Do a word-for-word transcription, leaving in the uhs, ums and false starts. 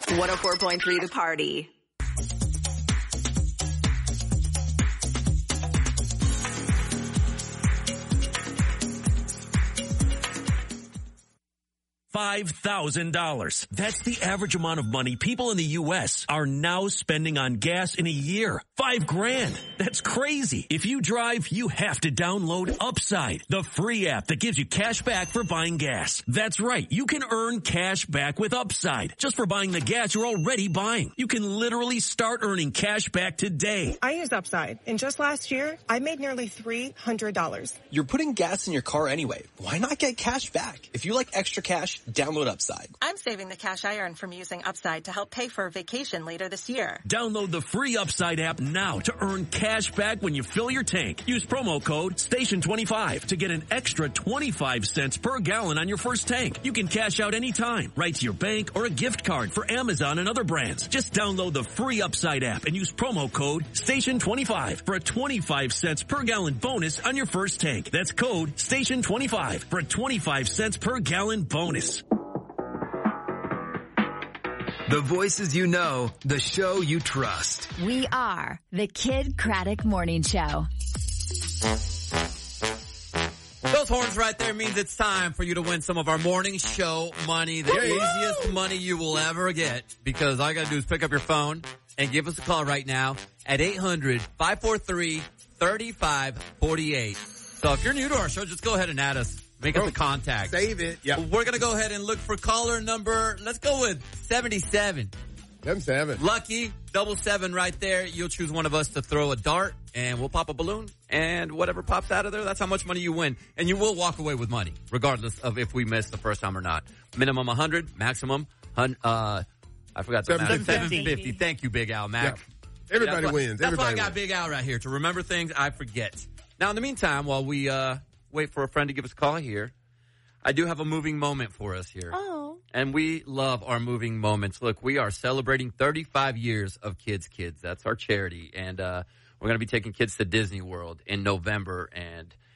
one oh four point three The Party. five thousand dollars. That's the average amount of money people in the U S are now spending on gas in a year. Five grand. That's crazy. If you drive, you have to download Upside, the free app that gives you cash back for buying gas. That's right. You can earn cash back with Upside just for buying the gas you're already buying. You can literally start earning cash back today. I use Upside, and just last year, I made nearly three hundred dollars. You're putting gas in your car anyway. Why not get cash back? If you like extra cash, download Upside. I'm saving the cash I earn from using Upside to help pay for a vacation later this year. Download the free Upside app now to earn cash back when you fill your tank. Use promo code station twenty-five to get an extra twenty-five cents per gallon on your first tank. You can cash out anytime, right to your bank or a gift card for Amazon and other brands. Just download the free Upside app and use promo code station twenty-five for a twenty-five cents per gallon bonus on your first tank. That's code station twenty-five for a twenty-five cents per gallon bonus. The voices you know, the show you trust. We are the Kid Craddock Morning Show. Those horns right there means it's time for you to win some of our morning show money, the Yay. easiest money you will ever get, because all you got to do is pick up your phone and give us a call right now at eight hundred, five four three, three five four eight. So if you're new to our show, just go ahead and add us. Make us a contact. Save it. Yeah. We're going to go ahead and look for caller number, let's go with seventy-seven. seventy-seven. Lucky, double seven right there. You'll choose one of us to throw a dart, and we'll pop a balloon, and whatever pops out of there, that's how much money you win. And you will walk away with money, regardless of if we miss the first time or not. Minimum one hundred, maximum, uh, I forgot the math. seven fifty. Thank you, Big Al, Mac. Yeah. Everybody that's why, wins. That's Everybody why I got wins. Big Al right here, to remember things I forget. Now, in the meantime, while we uh wait for a friend to give us a call here, I do have a moving moment for us here. Oh. And we love our moving moments. Look, we are celebrating thirty-five years of Kids Kids. That's our charity. And uh we're going to be taking kids to Disney World in November. And